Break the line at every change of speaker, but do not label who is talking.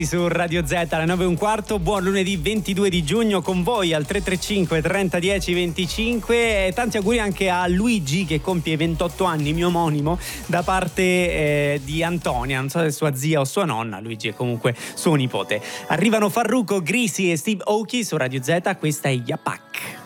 Su Radio Z alle 9:15, buon lunedì 22 di giugno con voi al 335 30 10 25 e tanti auguri anche a Luigi che compie 28 anni, mio omonimo, da parte di Antonia, non so se è sua zia o sua nonna, Luigi è comunque suo nipote. Arrivano Farruko, Grisi e Steve Aoki su Radio Z, questa è Yapak.